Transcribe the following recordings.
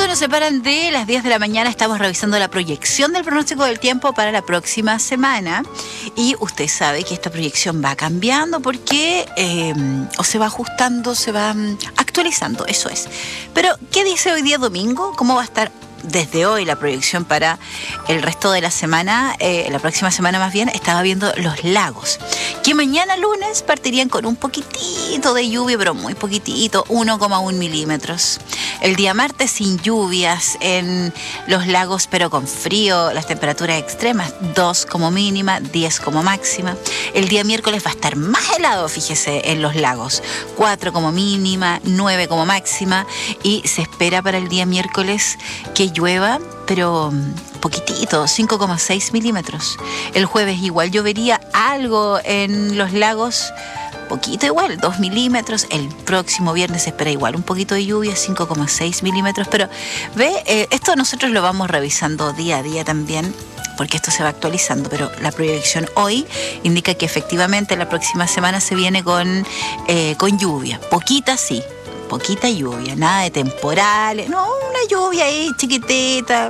Minutos nos separan de las 10 de la mañana. Estamos revisando la proyección del pronóstico del tiempo para la próxima semana. Y usted sabe que esta proyección va cambiando porque o se va ajustando, se va actualizando, eso es. Pero, ¿qué dice hoy día domingo? ¿Cómo va a estar desde hoy la proyección para el resto de la semana? La próxima semana más bien, estaba viendo los lagos, que mañana lunes partirían con un poquitito de lluvia, pero muy poquitito, 1,1 milímetros. El día martes sin lluvias en los lagos, pero con frío, las temperaturas extremas, 2 como mínima, 10 como máxima. El día miércoles va a estar más helado, fíjese, en los lagos, 4 como mínima, 9 como máxima, y se espera para el día miércoles que llueva, pero poquitito, 5,6 milímetros. El jueves igual llovería algo en los lagos, poquito igual, 2 milímetros. El próximo viernes se espera igual un poquito de lluvia, 5,6 milímetros. Pero ve, esto nosotros lo vamos revisando día a día también, porque esto se va actualizando, pero la proyección hoy indica que efectivamente la próxima semana se viene con lluvia, poquita sí, poquita lluvia, nada de temporales, no, una lluvia ahí chiquitita.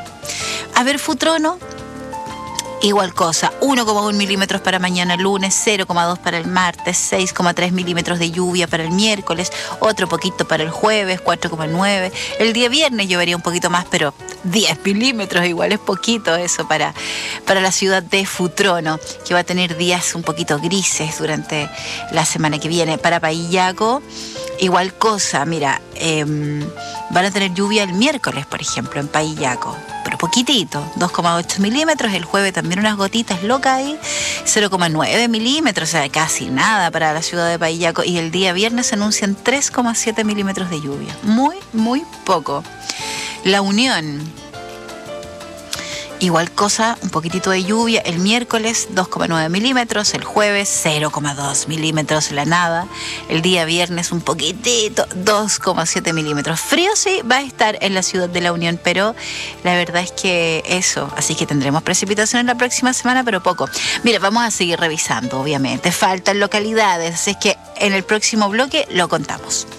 A ver, Futrono, igual cosa, 1,1 milímetros para mañana lunes, 0,2 para el martes, 6,3 milímetros de lluvia para el miércoles, otro poquito para el jueves, 4,9. El día viernes llovería un poquito más, pero 10 milímetros, igual es poquito eso para la ciudad de Futrono, que va a tener días un poquito grises durante la semana que viene. Para Pahillaco, igual cosa, mira, van a tener lluvia el miércoles, por ejemplo, en Pahillaco, pero poquitito, 2,8 milímetros. El jueves también unas gotitas locas ahí, 0,9 milímetros, o sea, casi nada para la ciudad de Pahillaco. Y el día viernes se anuncian 3,7 milímetros de lluvia, muy, muy poco. La Unión, igual cosa, un poquitito de lluvia. El miércoles 2,9 milímetros, el jueves 0,2 milímetros, la nada. El día viernes un poquitito, 2,7 milímetros. Frío sí va a estar en la ciudad de La Unión, pero la verdad es que eso, así que tendremos precipitación en la próxima semana, pero poco. Mira, vamos a seguir revisando, obviamente. Faltan localidades, así es que en el próximo bloque lo contamos.